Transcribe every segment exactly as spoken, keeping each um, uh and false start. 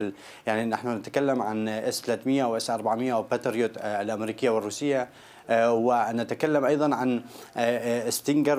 يعني نحن نتكلم عن اس ثلاثمئة او اس أربعمئة او باتريوت الامريكيه والروسيه، ونتكلم ايضا عن ستينجر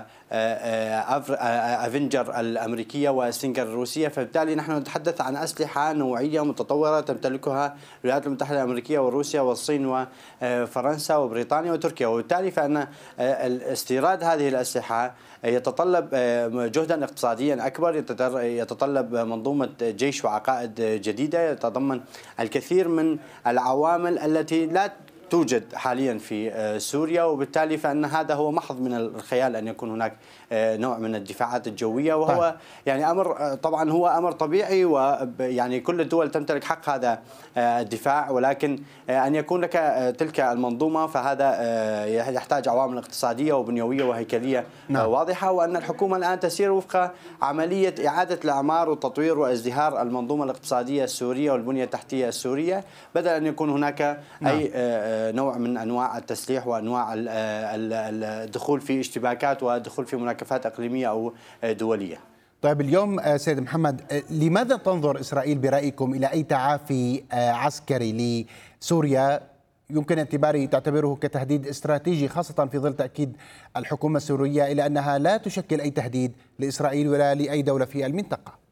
وافنجر الامريكيه وستينجر الروسيه. فبالتالي نحن نتحدث عن اسلحه نوعيه متطوره تمتلكها الولايات المتحده الامريكيه وروسيا والصين وفرنسا وبريطانيا وتركيا، وبالتالي فان استيراد هذه الاسلحه يتطلب جهدا اقتصاديا اكبر، يتطلب منظومه جيش وعقائد جديده، يتضمن الكثير من العوامل التي لا توجد حاليا في سوريا، وبالتالي فان هذا هو محض من الخيال ان يكون هناك نوع من الدفاعات الجويه، وهو يعني امر طبعا هو امر طبيعي، ويعني كل الدول تمتلك حق هذا الدفاع، ولكن ان يكون لك تلك المنظومه فهذا يحتاج عوامل اقتصاديه وبنيويه وهيكليه نعم. واضحه، وان الحكومه الان تسير وفق عمليه اعاده الاعمار وتطوير وازدهار المنظومه الاقتصاديه السوريه والبنيه التحتيه السوريه، بدل ان يكون هناك نعم. اي نوع من انواع التسليح وانواع الدخول في اشتباكات والدخول في مناكفات اقليميه او دوليه. طيب اليوم سيد محمد، لماذا تنظر اسرائيل برايكم الى اي تعافي عسكري لسوريا يمكن اعتباره تعتبره كتهديد استراتيجي، خاصه في ظل تاكيد الحكومه السوريه الى انها لا تشكل اي تهديد لاسرائيل ولا لاي دوله في المنطقه؟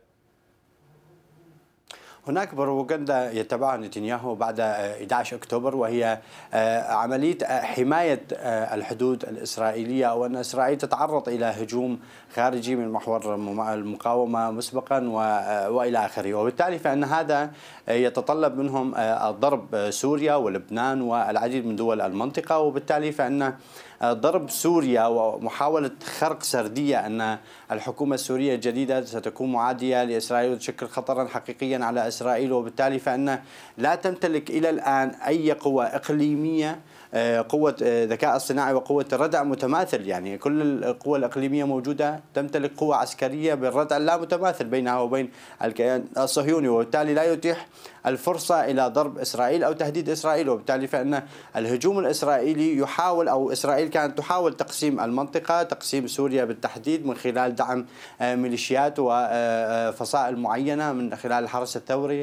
هناك بروباغندا يتبعها نتنياهو بعد أحد عشر أكتوبر، وهي عملية حماية الحدود الإسرائيلية، أو أن إسرائيل تتعرض إلى هجوم خارجي من محور المقاومة مسبقا وإلى آخره، وبالتالي فإن هذا يتطلب منهم ضرب سوريا ولبنان والعديد من دول المنطقة، وبالتالي فإن ضرب سوريا ومحاولة خرق سردية أن الحكومة السورية الجديدة ستكون معادية لإسرائيل وتشكل خطرا حقيقيا على إسرائيل، وبالتالي فإن لا تمتلك إلى الآن أي قوة إقليمية قوة ذكاء اصطناعي وقوة ردع متماثل. يعني كل القوى الإقليمية موجودة تمتلك قوة عسكرية بالردع لا متماثل بينها وبين الكيان الصهيوني، وبالتالي لا يتيح الفرصة إلى ضرب إسرائيل أو تهديد إسرائيل، وبالتالي فإن الهجوم الإسرائيلي يحاول أو إسرائيل كانت تحاول تقسيم المنطقة، تقسيم سوريا بالتحديد من خلال دعم ميليشيات وفصائل معينة من خلال الحرس الثوري،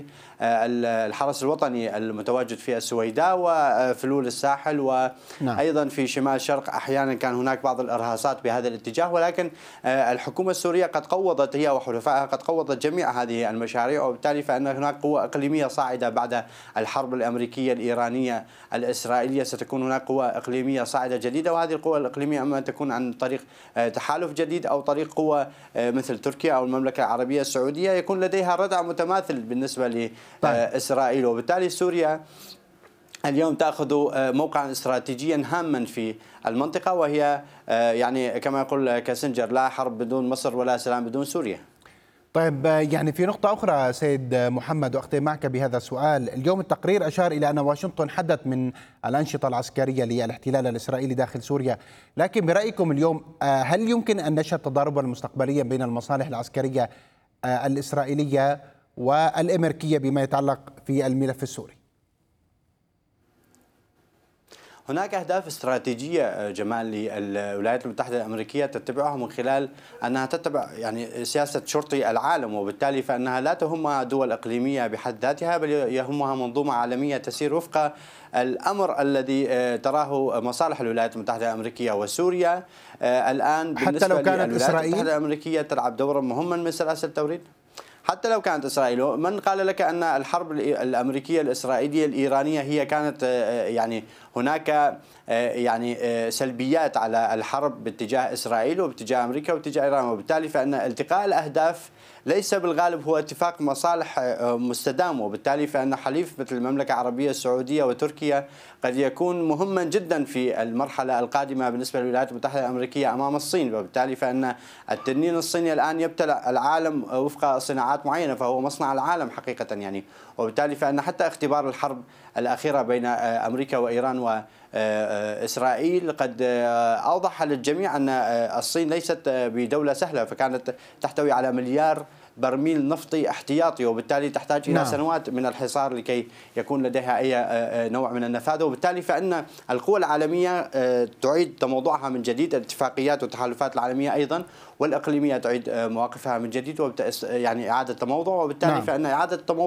الحرس الوطني المتواجد في السويداء وفلول الساحل، وأيضا في شمال شرق أحيانا كان هناك بعض الإرهاصات بهذا الاتجاه، ولكن الحكومة السورية قد قوضت هي وحلفائها قد قوضت جميع هذه المشاريع، وبالتالي فإن هناك قوة إقليمية صاعدة بعد الحرب الأمريكية الإيرانية الإسرائيلية، ستكون هناك قوة إقليمية صاعدة جديدة، وهذه القوة الإقليمية أما أن تكون عن طريق تحالف جديد أو طريق قوة مثل تركيا أو المملكة العربية السعودية يكون لديها ردع متماثل بالنسبة لإسرائيل، وبالتالي سوريا اليوم تأخذ موقعا استراتيجيا هاما في المنطقة، وهي يعني كما يقول كاسنجر لا حرب بدون مصر ولا سلام بدون سوريا. طيب يعني في نقطة أخرى سيد محمد، وأختم معك بهذا السؤال، اليوم التقرير أشار إلى أن واشنطن حدت من الأنشطة العسكرية للاحتلال الإسرائيلي داخل سوريا، لكن برأيكم اليوم هل يمكن أن نشهد تضاربا مستقبليا بين المصالح العسكرية الإسرائيلية والأمريكية بما يتعلق في الملف السوري؟ هناك أهداف استراتيجية جمال للولايات المتحدة الأمريكية تتبعها من خلال أنها تتبع يعني سياسة شرطي العالم، وبالتالي فإنها لا تهمها دول إقليمية بحد ذاتها، بل يهمها منظومة عالمية تسير وفق الأمر الذي تراه مصالح الولايات المتحدة الأمريكية وسوريا. الآن بالنسبة للولايات المتحدة الأمريكية تلعب دورا مهما من سلاسل التوريد. حتى لو كانت إسرائيل، من قال لك أن الحرب الأمريكية الإسرائيلية الإيرانية هي كانت يعني هناك يعني سلبيات على الحرب باتجاه إسرائيل وباتجاه أمريكا وباتجاه إيران، وبالتالي فإن التقاء الأهداف ليس بالغالب هو اتفاق مصالح مستدام، وبالتالي فإن حليف مثل المملكة العربية السعودية وتركيا قد يكون مهما جدا في المرحلة القادمة بالنسبة للولايات المتحدة الأمريكية أمام الصين، وبالتالي فإن التنين الصيني الآن يبتلع العالم وفق صناعات معينة، فهو مصنع العالم حقيقة يعني، وبالتالي فإن حتى اختبار الحرب الأخيرة بين أمريكا وإيران وإسرائيل قد أوضح للجميع أن الصين ليست بدولة سهلة، فكانت تحتوي على مليار برميل نفطي احتياطي، وبالتالي تحتاج إلى نعم. سنوات من الحصار لكي يكون لديها أي نوع من النفاذ. وبالتالي فإن القوى العالمية تعيد تموضعها من جديد، الاتفاقيات والتحالفات العالمية أيضا والإقليمية تعيد مواقفها من جديد، يعني إعادة تموضع. وبالتالي نعم. فإن إعادة التموضع